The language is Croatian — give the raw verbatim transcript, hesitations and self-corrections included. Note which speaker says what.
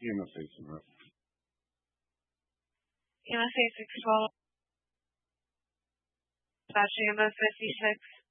Speaker 1: E M A facing row.
Speaker 2: E M A facing swallow. Dispatch E M A fifty-six.